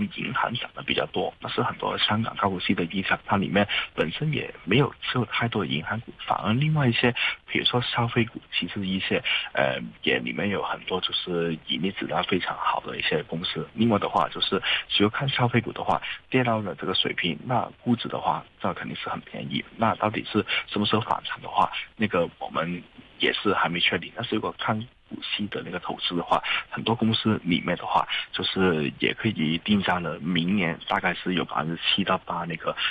银行涨得比较多，但是很多香港高股息的ETF它里面本身也没有持有太多的银行股，反而另外一些比如说消费股，其实一些也里面有很多就是盈利质量非常好的一些公司。另外的话就是只有看消费股的话跌到了这个水平，那估值的话这肯定是很便宜，那到底是什么时候反弹的话，那个我们也是还没确定。但是如果看股息的那个投资的话，很多公司里面的话就是也可以定在了明年大概是有7%到8%那个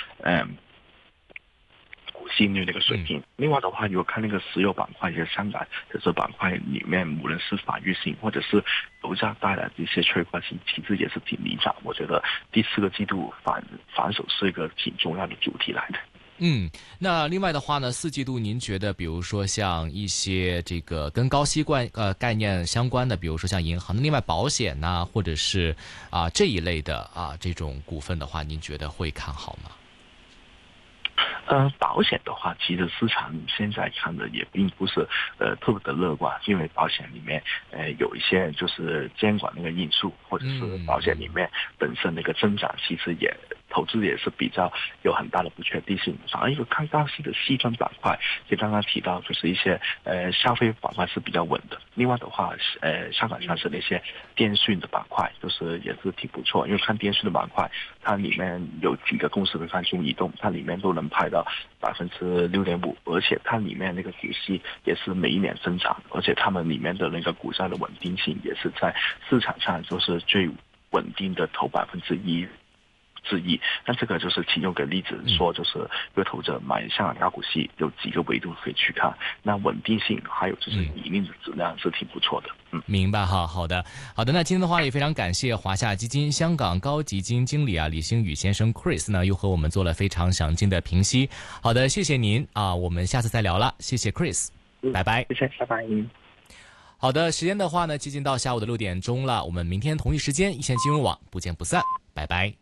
股息率那个水平。另外的话，如果看那个石油板块，一些香港这板块里面，无论是防御性或者是油价带来的一些催化性，其实也是挺理想。我觉得第4个季度反手是一个挺重要的主题来的。 那另外的话呢，4季度您觉得，比如说像一些这个跟高息概念相关的，比如说像银行，另外保险呐，或者是这一类的这种股份的话，您觉得会看好吗？ 保险的话，其实市场现在看的也并不是特别的乐观，因为保险里面有一些就是监管那个因素，或者是保险里面本身那个增长，其实也投资也是比较有很大的不确定性。反而一个看高息的细分板块，就刚刚提到就是一些消费板块是比较稳的。另外的话，香港上市的一些电讯的板块，就是也是挺不错。因为看电讯的板块，它里面有几个公司的像中移动，它里面都能拍到6.5%，而且它里面那个股息也是每一年增长，而且他们里面的那个股价的稳定性也是在市场上就是最稳定的头1%之一。那这个就是其中一个例子，说就是一个投资者买香港高股息有几个维度可以去看，那稳定性还有就是盈利的质量是挺不错的。 明白哈，好的。那今天的话也非常感谢华夏基金香港高级基金经理李星宇先生 Chris 呢，又和我们做了非常详尽的评析。好的，谢谢您我们下次再聊了，谢谢 Chris，拜拜。 谢谢，拜拜。 好的，时间的话呢，接近到下午的6点钟了，我们明天同一时间一线金融网不见不散，拜拜。